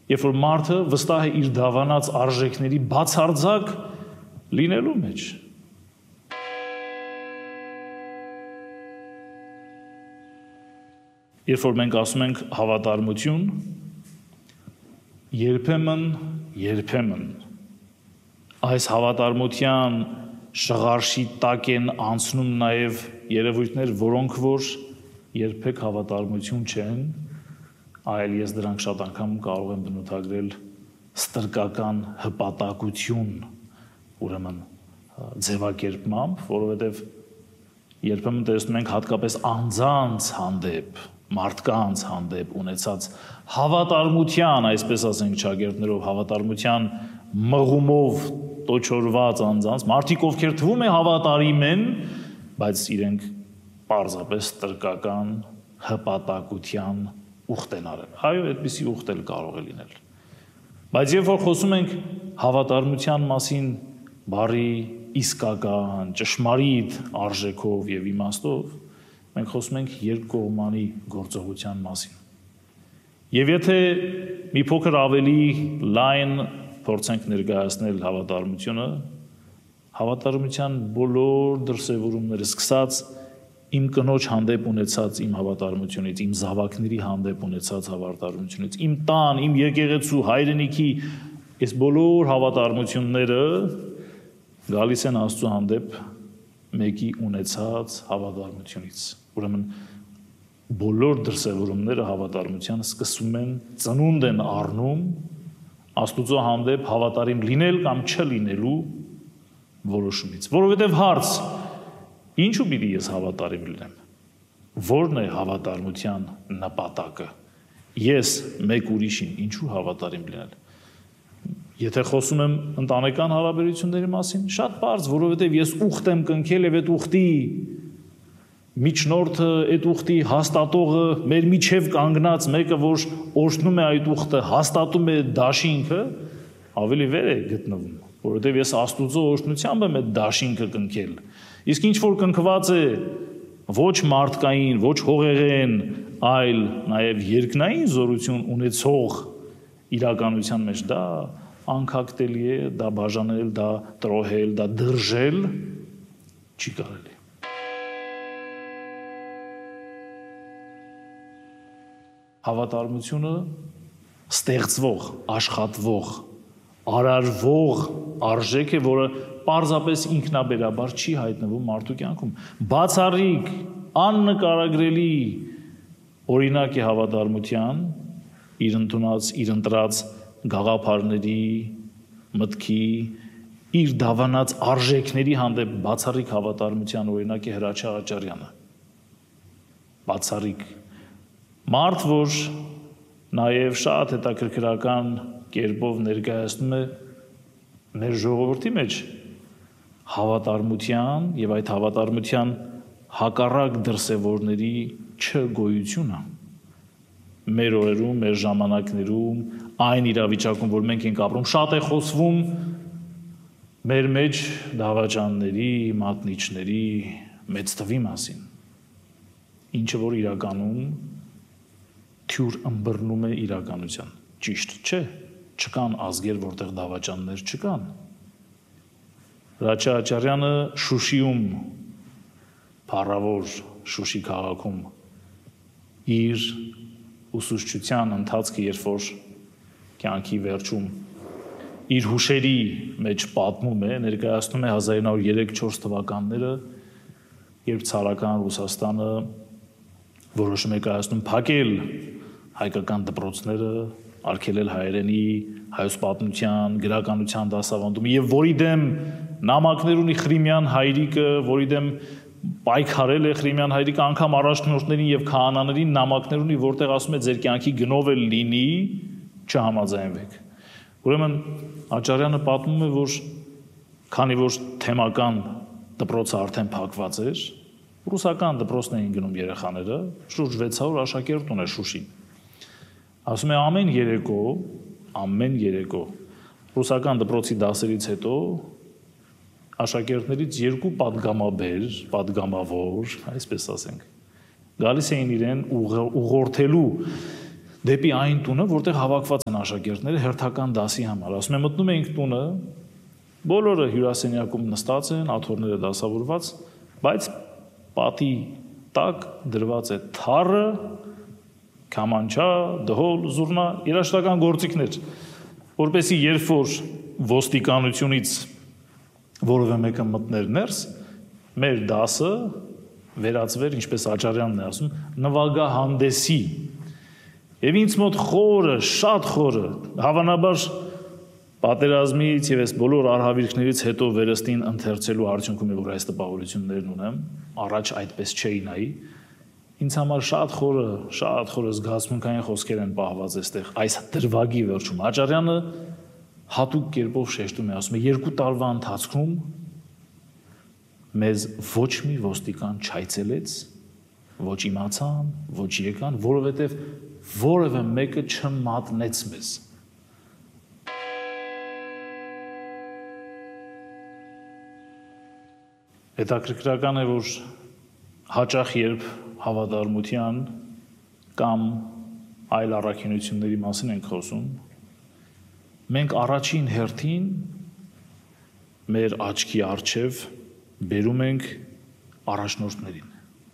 երբ որ մարդը վստահ է իր դավանած արժեքների բացարձակ լինելու մեջ։ Երբ որ մենք ասում ենք հավատարմություն, երբեմն այս հավատարմության շղարշի տակ են անցնում նաև երևույթներ, որոնք որ երբեք հավատարմություն չեն, այլ ես դրանք շատ անգամ կարող եմ բնութագրել ստրկական հպատակություն, ուրեմն ձևակերպմամբ, որովհետև երբեմն տեսնում ենք հատկապես անձանց հանդեպ, մարդկանց հանդեպ ունեցած հավատարմության, այսպես ասենք ճագերտներով, հավատարմության մղումով տոչորված անձանց, մարդիկ ովքեր թվում է հավատարիմ են, բայց իրենք պարզապես ստրկական հպատակության ուխտ են արել։ Այո, այդպիսի ուխտ էլ կարող է լինել։ Բայց երբ որ խոսում ենք հավատարմության մասին բառի իսկական, ճշմարիտ արժեքով եւ իմաստով, մենք խոսում ենք երկկողմանի գործողության մասին։ Եվ եթե մի փոքր ավելի լայն փորձենք ներկայացնել հավատարմությունը, հավատարմության բոլոր դրսևորումները սկսած իմ կնոջ հանդեպ ունեցած իմ հավատարմությունից, իմ զավակների հանդեպ ունեցած հավատարմությունից, իմ տան, իմ եկեղեցու, հայրենիքի այս բոլոր հավատարմությունները գալիս են Աստծո հանդեպ մեկի ունեցած հավատարմությունից։ Ուրեմն բոլոր դրսևորումները հավատարմության սկսում են, ծնունդ են առնում Աստուծո հանդեպ հավատարիմ լինել կամ չլինելու որոշումից։ Որովհետև հարց, ինչու պիտի ես հավատարիմ լինեմ։ Որն է հավատարմության նպատակը։ Ես մեկ ուրիշին ինչու հավատարիմ լինել։ Եթե խոսում եմ ընտանեկան հարաբերությունների մասին, շատ պարզ, որովհետև ես ուխտ եմ կնքել եւ այդ ուխտի միջնորդը, այդ ուխտի հաստատողը մեր միջև կանգնած մեկը, որ օրհնում է այդ ուխտը, հաստատում է դաշինքը, ավելի վեր է գտնվում, որովհետև ես Աստուծո օրհնությամբ եմ այդ դաշինքը կնքել։ Իսկ ինչ որ կնքված է ոչ մարդկային, ոչ հողեղեն, այլ նաև երկնային զորություն ունեցող իրականության մեջ դա անկակտելի է, դա բաժանել, դա տրոհել, դա դրժել չի կարելի։ Հավատարմությունը ստեղծվող, աշխատվող, արարվող արժեք է, որը պարզապես ինքնաբերաբար չի հայտնվում մարդու կյանքում։ Բացառիկ, աննկարագրելի օրինակ է հավատարմության, իր ընդունած, իր ընտրած գաղափարների, մտքի, իր դավանած արժեքների հանդեպ բացառիկ հավատարմության օրինակ է Հրաչյա Աճարյանը։ Բացառիկ մարդ, որ նաև շատ հետաքրքրական կերպով ներկայացնում է մեր ժողովրդի մեջ հավատարմության եւ այդ հավատարմության հակառակ դրսևորների չգոյությունը։ Մեր օրերում, մեր ժամանակներում, այն իրավիճակում, որ մենք ենք ապրում, շատ է խոսվում մեր մեջ դավաճանների, մատնիչների մեծ թվի մասին, ինչը որ իրականում թյուր ըմբռնում է իրականության։ Ճիշտ չէ, չկան ազգեր, որտեղ դավաճաններ չկան։ Հրաչյա Աճարյանը Շուշիում, փառավոր Շուշի քաղաքում իր ուսուցչության ընթացքը, երբ որ կյանքի վերջում իր հուշերի մեջ պատմում է, ներկայացնում է 1903-4 թվականները, երբ ցարական Ռուսաստանը որոշում է կայացնում փակել հայկական դպրոցները, արգելել հայերենի, հայոց պատմության, գրականության դասավանդումը եւ որի դեմ նամակներ ունի Խրիմյան հայրիկը, որի դեմ պայքարել է Խրիմյան հայրիկը, անգամ առաջնորդներին եւ քահանաներին նամակներ ունի, որտեղ ասում է ձեր կյանքի գնով էլ լինի, չհամաձայնվեք։ Ուրեմն Աճարյանը պատմում է, որ քանի որ թեմական դպրոցը արդեն փակված էր, ռուսական դպրոցն էին գնում երեխաները, շուրջ 600 աշակերտ ուներ Շուշին։ Ասում է ամեն երեկո ռուսական դպրոցի դասերից հետո աշակերտներից 2 պատգամաբեր, պատգամավոր, այսպես ասենք, գալիս էին իրեն ուղղորդելու դեպի այն տունը, որտեղ հավաքված են աշակերտները հերթական դասի համար։ Ասում եմ, մտնում ենք տունը, բոլորը հյուրասենյակում նստած են, աթոռները դասավորված, բայց պատի տակ դրված է թառը, քամանչա, դհոլ, զուռնա, երաժշտական գործիքներ, որպեսզի երբ որ ոստիկանությունից որևէ մեկը մտներ ներս, մեր դասը վերածվեր, ինչպես Աճարյանն է ասում, նվագահանդեսի։ Եվ ինձ մոտ խորը, շատ խորը, հավանաբար պատերազմից եւ այս բոլոր արհավիրքներից հետո վերստին ընթերցելու արդյունքում է, որ այս տպավորություններն ունեմ, առաջ այդպես չէի նայի, ինձ համար շատ խորը զգացմունքային խոսքեր են պահված այստեղ, այս դրվագի վերջում։ Աճարյանը հատուկ կերպով շեշտում է, ասում է, 2 տարվա ընթացքում մեզ ոչ մի ոստիկան չայցելեց, ոչ իմացան, ոչ եկան, որովհետև որևէ մեկը չմատնեց մեզ։ Հետաքրքրական է, որ հաճախ երբ հավատարմության կամ այլ առաքինությունների մասին ենք խոսում, մենք առաջին հերթին մեր աչքի առջև բերում ենք առաջնորդներին։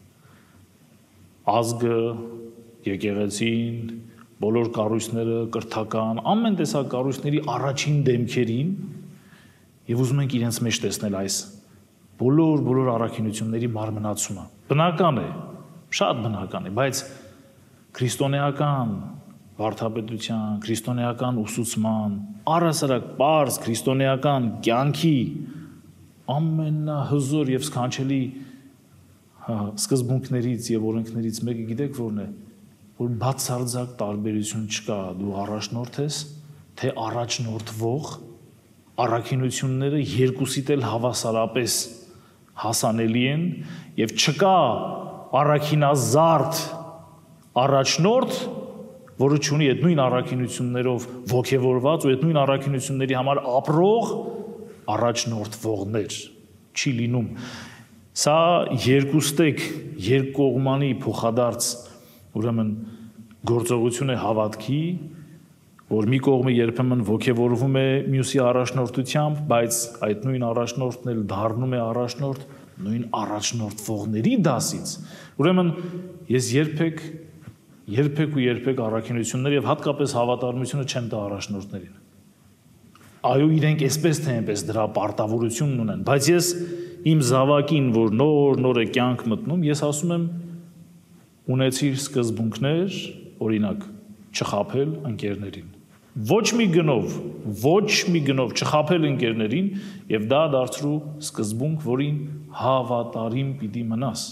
Ազգը, եկեղեցին, բոլոր կառույցները, կրթական, ամեն տեսակ կառույցների առաջին դեմքերին եւ ուզում ենք իրենց մեջ տեսնել այս բոլոր առաքինությունների մարմնացումը։ Բնական է, շատ բնական է, բայց քրիստոնեական վարդապետության, քրիստոնեական ուսուցման, առհասարակ պարզ քրիստոնեական կյանքի ամենահզոր եւ սքանչելի սկզբունքներից եւ օրենքներից մեկը գիտեք որն է, որ բացարձակ տարբերություն չկա, դու առաջնորդ ես, թե առաջնորդվող, առաքինությունները երկուսիդ էլ հավասարապես հասանելի են եւ չկա առաքինազարդ առաջնորդ, որը ունի այդ նույն առաքինություններով ոգևորված ու այդ նույն առաքինությունների համար ապրող առաջնորդվողներ չի լինում։ Սա երկուստեք, երկկողմանի փոխադարձ ուրեմն գործողություն է հավատքի, որ մի կողմը երբեմն ոգևորվում է մյուսի առաջնորդությամբ, բայց այդ նույն առաջնորդն էլ դառնում է առաջնորդ նույն առաջնորդվողների դասից։ Ուրեմն ես երբեք առաքինություններ եւ հատկապես հավատարմությունը չեմ տա առաջնորդներին։ Այո, իրենք այսպես թե այնպես դրա պարտավորությունն ունեն, բայց ես իմ զավակին, որ նոր է կյանք մտնում, ես ասում եմ ունեցիր սկզբունքներ, օրինակ չխաբել ընկերներին։ Ոչ մի գնով չխաբել ընկերներին եւ դա դարձրու սկզբունք, որին հավատարիմ պիտի մնաս։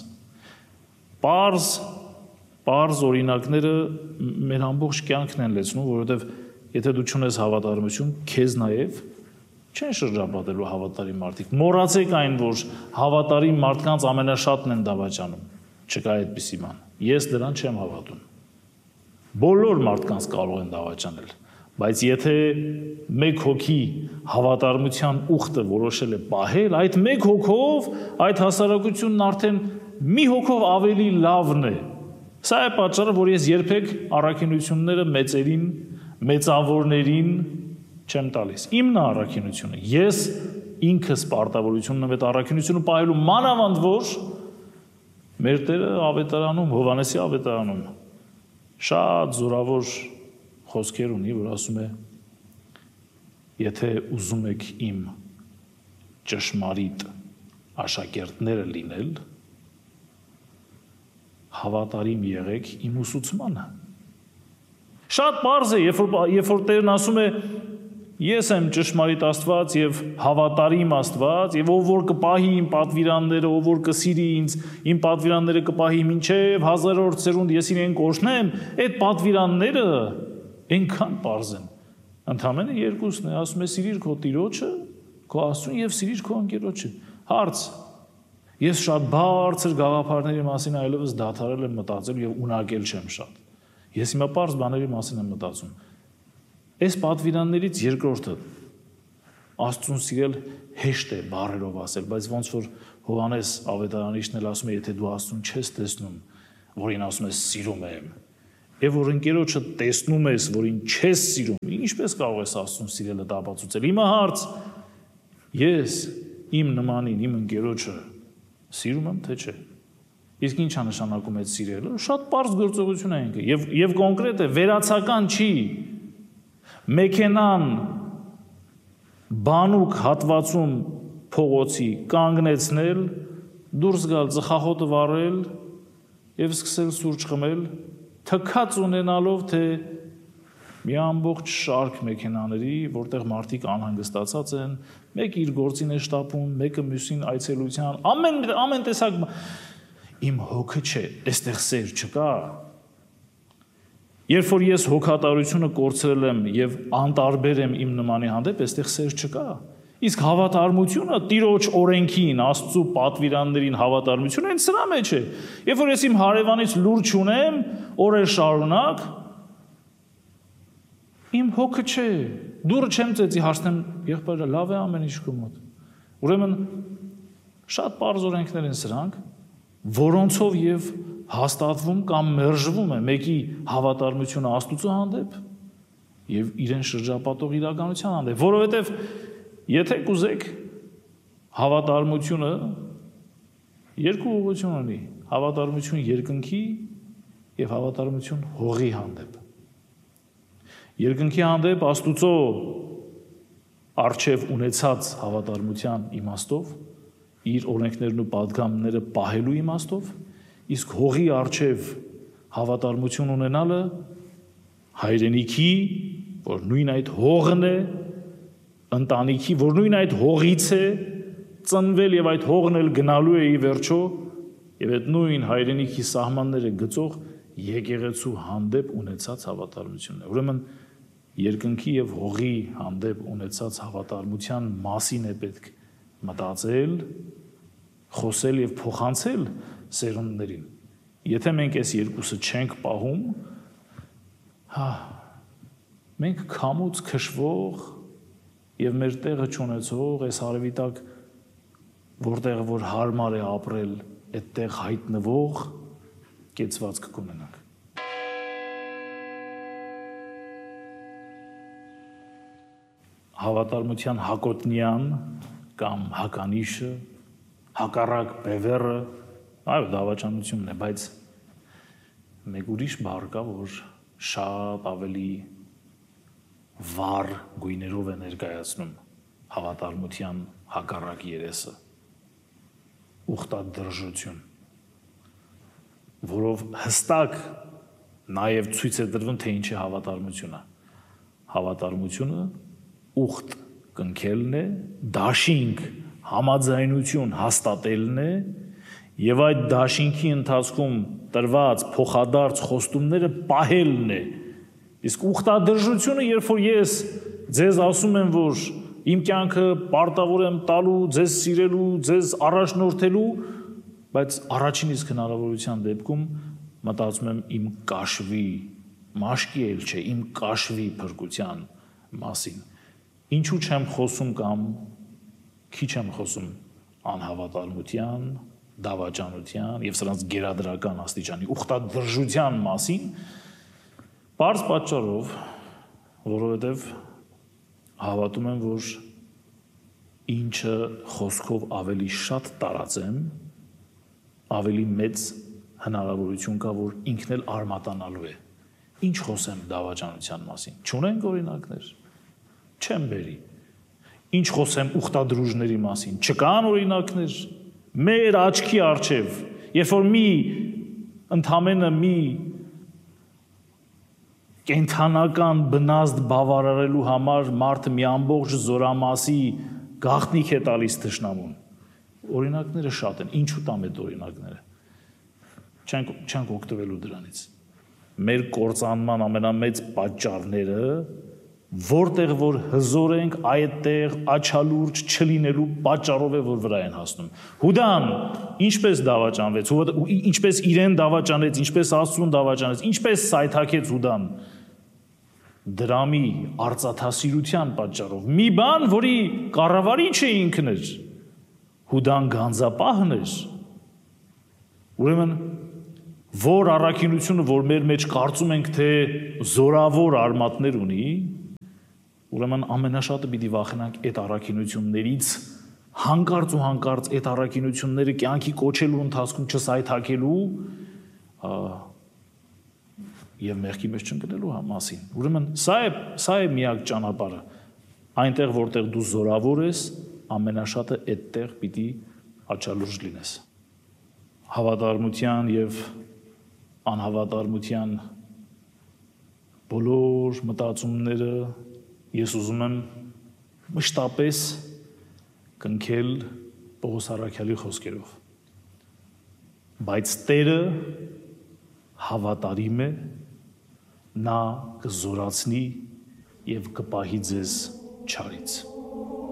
Պարզ օրինակները մեր ամբողջ կյանքն են լեցնում, որովհետև եթե դու չունես հավատարմություն, քեզ նաև չեն շրջապատելու հավատարիմ մարդիկ։ Մոռացեք այն, որ հավատարիմ մարդկանց ամենաշատն են դավաճանում։ Չկա այդպիսի բան։ Ես դրան չեմ հավատում։ Բոլոր մարդկանց կարող են դավաճանել, բայց եթե մեկ հոգի հավատարմության ուխտը որոշել է պահել, այդ մեկ հոգով այդ հասարակությունն արդեն մի հոգով ավելի լավն է։ Սա է պատճառը, որ ես երբեք առաքինությունները մեծերին, մեծավորներին չեմ տալիս։ Իմն է առաքինությունը։ Ես ինքս պարտավորությունն եմ այդ առաքինությունը պահելու, մանավանդ որ մեր Տերը ավետարանում, Հովհաննեսի ավետարանում շատ զորավոր խոսքեր ունի, որ ասում է. եթե ուզում եք իմ ճշմարիտ աշակերտները լինել, հավատարիմ եղեք իմ ուսուցմանը։ Շատ պարզ է, երբ որ Տերն ասում է ես եմ ճշմարիտ Աստված եւ հավատարիմ Աստված եւ ով որ կպահի իմ պատվիրանները, ով որ կսիրի ինձ, իմ պատվիրանները կպահի մինչեւ 1000-րդ սերունդ ես իրեն կօրհնեմ, այդ պատվիրանները այնքան պարզ են։ Ընդամենը երկուսն է, ասում է սիրիր քո Տիրոջը, քո Աստծուն եւ սիրիր քո ընկերոջը։ Հարց. ես շատ բարձր գաղափարների մասին այլևս դադարել եմ մտածել եւ ունակել չեմ շատ։ Ես հիմա պարզ բաների մասին եմ մտածում։ Այս պատվիրաններից երկրորդը Աստծուն սիրել հեշտ է բառերով ասել, բայց ոնց որ Հովհաննես ավետարանիչն էլ ասում է, եթե դու Աստծուն չես տեսնում, որին ասում ես սիրում եմ, Եվ որ ընկերոջը տեսնում ես, որին չես սիրում, ինչպես կարող ես Աստծուն սիրելը դա ապացուցել։ Իմը հարց, ես իմ նմանին, իմ ընկերոջը սիրում եմ, թե չէ։ Իսկ ի՞նչ է նշանակում այդ սիրելը։ Շատ պարզ գործողություն է ինքը եւ կոնկրետ է, վերացական չի։ Մեքենան բանուկ հատվածում փողոցի կանգնեցնել, դուրս գալ, ծխախոտը վառել եւ սկսել սուրճ խմել, թքած ունենալով, թե մի ամբողջ շարք մեքենաների, որտեղ մարդիկ անհանգստացած են, մեկը իր գործին է շտապում, մեկը մյուսին այցելության, ամեն տեսակ իմ հոգը չէ, այստեղ սեր չկա։ Երբ որ ես հոգատարությունը կորցրել եմ եւ անտարբեր եմ իմ նմանի հանդեպ, այստեղ սեր չկա։ Իսկ հավատարմությունը Տիրոջ օրենքին, Աստծո պատվիրաններին հավատարմությունը այն սրա մեջ է։ Երբ որ ես իմ հարևանից լուր չունեմ, օրեր շարունակ, իմ հոգը չէ, դուրը չեմ ծեծի, հարցնեմ, եղբայրը, լավ է ամեն ինչ քո մոտ։ Ուրեմն շատ պարզ օրենքներ են սրանք, որոնցով եւ հաստատվում կամ մերժվում է մեկի հավատարմությունը Աստծո հանդեպ եւ իրեն շրջապատող իրականության հանդեպ, որովհետեւ եթե կուզեք հավատարմությունը երկու ուղղություն ունի, հավատարմություն երկնքի եւ հավատարմություն հողի հանդեպ։ Երկնքի հանդեպ Աստուծո արչեւ ունեցած հավատարմության իմաստով, իր օրենքներն ու պատգամները պահելու իմաստով, իսկ հողի արչեւ հավատարմություն ունենալը հայրենիքի, որ նույն այդ հողն է, ընտանիքի, որ նույն այդ հողից է ծնվել եւ այդ հողն էլ գնալու է ի վերջո եւ այդ նույն հայրենիքի սահմանները գծող եկեղեցու հանդեպ ունեցած հավատարմությունն է։ Ուրեմն երկնքի եւ հողի հանդեպ ունեցած հավատարմության մասին է պետք մտածել, խոսել եւ փոխանցել սերունդներին։ Եթե մենք այս երկուսը չենք պահում, մենք քամուց քշվող եւ մեր տեղը չունեցող այս հարևի տակ, որտեղ որ հարմար է ապրել, այդտեղ հայտնվող կեցվածք կունենանք։ Հավատարմության հակոտնյան կամ հականիշը, հակառակ բևեռը, այո, դավաճանությունն է, բայց մեկ ուրիշ բառ կա, որ շատ ավելի վառ գույներով է ներկայացնում հավատարմության հակառակ երեսը, ուխտադրժություն, որով հստակ նաև ցույց է տրվում, թե ինչ է հավատարմությունը։ Հավատարմությունը ուխտ կնքելն է, դաշինք համաձայնություն հաստատելն է եւ այդ դաշինքի ընթացքում տրված փոխադարձ խոստումները պահելն է։ Իսկ ուխտադրժությունը, երբ որ ես ձեզ ասում եմ, որ իմ կյանքը պարտավոր եմ տալու, ձեզ սիրելու, ձեզ առաջնորդելու, բայց առաջին իսկ հնարավորության դեպքում մտածում եմ իմ կաշվի, մաշկի էլ չէ, իմ կաշվի փրկության մասին։ Ինչու չեմ խոսում կամ քիչ եմ խոսում անհավատարմության, դավաճանության եւ սրանց գերադրական աստիճանի ուխտադրժության մասին, պարզ պատճառով, որովհետև հավատում եմ, որ ինչը խոսքով ավելի շատ տարածեմ, ավելի մեծ հնարավորություն կա, որ ինքն էլ արմատանալու է։ Ինչ խոսեմ դավաճանության մասին։ Չունենք օրինակներ։ Չեմ բերի։ Ինչ խոսեմ ուխտադրուժների մասին։ Չկան օրինակներ։ Մեր աչքի առջև, երբ որ ընդամենը մի կենթանական բնազդ բավարարելու համար մարդը մի ամբողջ զորամասի գաղտնիք է տալիս թշնամուն։ Օրինակները շատ են։ Ինչու տամ այդ օրինակները։ Չենք օգտվելու դրանից։ Մեր կործանման ամենամեծ պատճառները, որտեղ որ հզոր ենք, այդտեղ աչալուրջ չլինելու պատճառով է, որ վրա են հասնում։ Հուդան ինչպես դավաճանվեց, ինչպես իրեն դավաճանեց, ինչպես Աստծուն դավաճանեց, ինչպես սայթաքեց Հուդան դրամի արծաթասիրության պատճառով։ Մի բան, որի կառավարիչը ինքն էր, Հուդան գանձապահն էր։ Ուրեմն որ առաքինությունը, որ մեր մեջ կարծում ենք, թե զորավոր արմատներ ունի, ուրեմն ամենաշատը պիտի վախենանք այդ առաքինություններից, հանկարծ ու հանկարծ այդ առաքինությունները կյանքի կոչելու ընթացքում չսայթաքելու եւ մեղքի մեջ չընկնելու մասին։ Ուրեմն սա է միակ ճանապարհը։ Այնտեղ, որտեղ դու զորավոր ես, ամենաշատը այդտեղ պիտի աչալուրջ լինես։ Հավատարմության եւ անհավատարմության բոլոր մտածումները ես ուզում եմ մշտապես կնքել Պողոս առաքյալի խոսքերով։ Բայց Տերը հավատարիմ է, նա կզորացնի եւ կպահի ձեզ չարից։